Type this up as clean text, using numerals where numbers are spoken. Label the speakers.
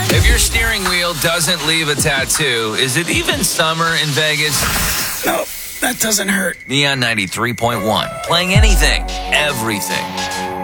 Speaker 1: If your steering wheel doesn't leave a tattoo, is it even summer in Vegas?
Speaker 2: No, that doesn't hurt.
Speaker 1: Neon 93.1, playing anything, everything.